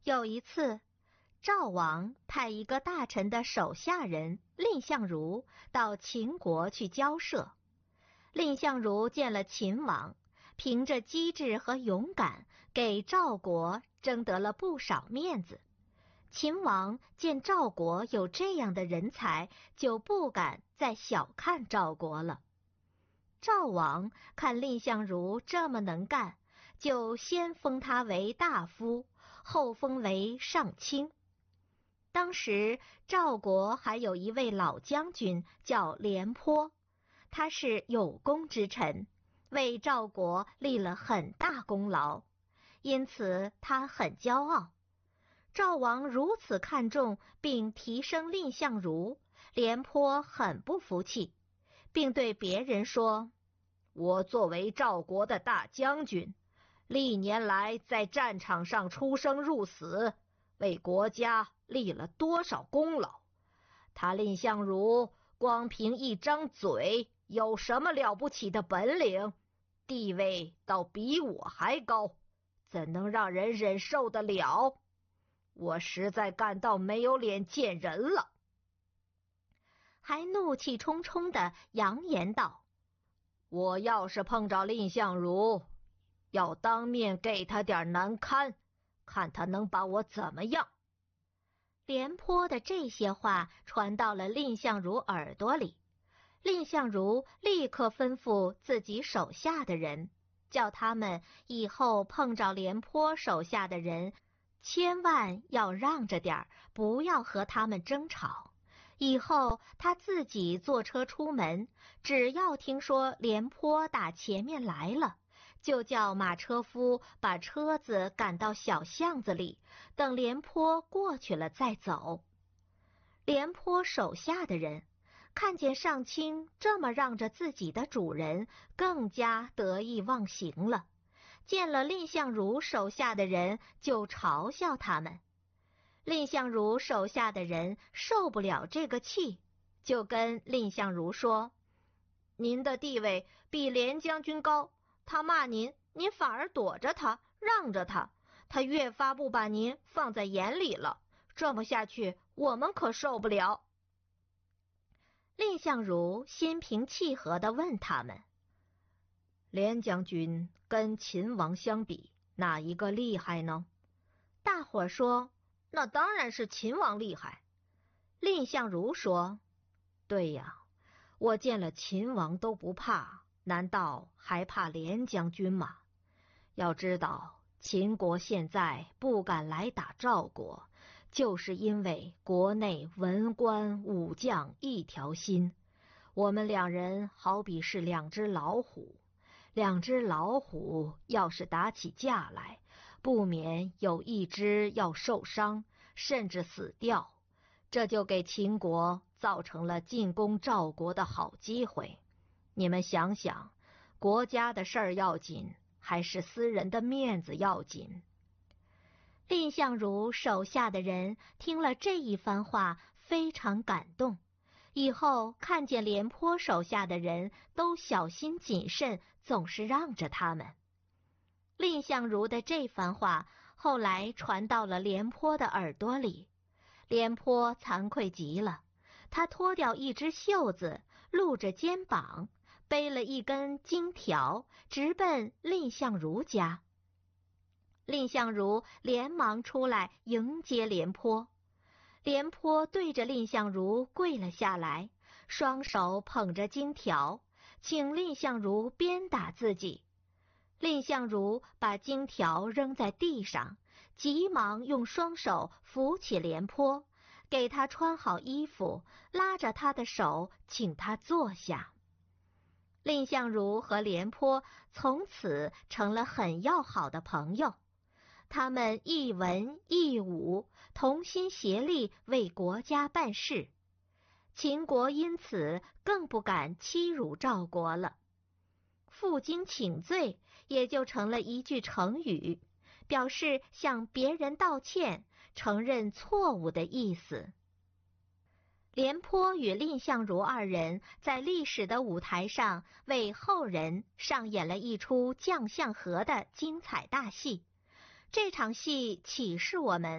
有一次，赵王派一个大臣的手下人蔺相如到秦国去交涉。蔺相如见了秦王，凭着机智和勇敢，给赵国争得了不少面子。秦王见赵国有这样的人才，就不敢再小看赵国了。赵王看蔺相如这么能干，就先封他为大夫，后封为上卿。当时赵国还有一位老将军叫廉颇，他是有功之臣，为赵国立了很大功劳，因此他很骄傲。赵王如此看重并提升蔺相如，廉颇很不服气，并对别人说：我作为赵国的大将军，历年来在战场上出生入死，为国家立了多少功劳，他蔺相如光凭一张嘴有什么了不起的本领，地位倒比我还高，怎能让人忍受得了？我实在感到没有脸见人了。还怒气冲冲地扬言道：我要是碰着蔺相如，要当面给他点难堪，看他能把我怎么样。廉颇的这些话传到了蔺相如耳朵里，蔺相如立刻吩咐自己手下的人，叫他们以后碰着廉颇手下的人，千万要让着点儿，不要和他们争吵。以后他自己坐车出门，只要听说廉颇打前面来了，就叫马车夫把车子赶到小巷子里，等廉颇过去了再走。廉颇手下的人看见上卿这么让着自己的主人，更加得意忘形了。见了蔺相如手下的人，就嘲笑他们。蔺相如手下的人受不了这个气，就跟蔺相如说：您的地位比廉将军高，他骂您，您反而躲着他，让着他，他越发不把您放在眼里了，这么下去我们可受不了。蔺相如心平气和地问他们：廉将军跟秦王相比，哪一个厉害呢？大伙说：那当然是秦王厉害。蔺相如说：对呀，我见了秦王都不怕，难道还怕廉将军吗？要知道，秦国现在不敢来打赵国，就是因为国内文官武将一条心。我们两人好比是两只老虎，两只老虎要是打起架来，不免有一只要受伤，甚至死掉，这就给秦国造成了进攻赵国的好机会。你们想想，国家的事儿要紧，还是私人的面子要紧？蔺相如手下的人听了这一番话，非常感动，以后看见廉颇手下的人都小心谨慎，总是让着他们。蔺相如的这番话后来传到了廉颇的耳朵里，廉颇惭愧极了，他脱掉一只袖子，露着肩膀，背了一根金条，直奔蔺相如家。蔺相如连忙出来迎接廉颇，廉颇对着蔺相如跪了下来，双手捧着金条，请蔺相如鞭打自己。蔺相如把金条扔在地上，急忙用双手扶起廉颇，给他穿好衣服，拉着他的手请他坐下。蔺相如和廉颇从此成了很要好的朋友，他们一文一武，同心协力为国家办事。秦国因此更不敢欺辱赵国了。负荆请罪也就成了一句成语，表示向别人道歉，承认错误的意思。廉颇与蔺相如二人在历史的舞台上为后人上演了一出将相和的精彩大戏。这场戏启示我们